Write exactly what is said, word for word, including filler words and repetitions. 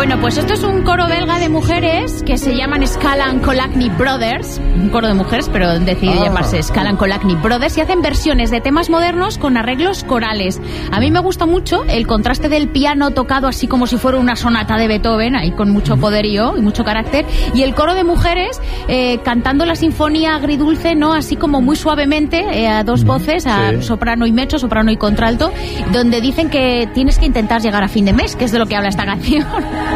Bueno, pues esto es un coro belga de mujeres que se llaman Scala and Colacny Brothers, un coro de mujeres, pero decide ah. llamarse Scala and Colacny Brothers, y hacen versiones de temas modernos con arreglos corales. A mí me gusta mucho el contraste del piano tocado así como si fuera una sonata de Beethoven, ahí con mucho poderío y mucho carácter, y el coro de mujeres eh, cantando la sinfonía agridulce, ¿no? Así como muy suavemente, eh, a dos voces, a sí. soprano y mezzo, soprano y contralto, donde dicen que tienes que intentar llegar a fin de mes, que es de lo que habla esta canción.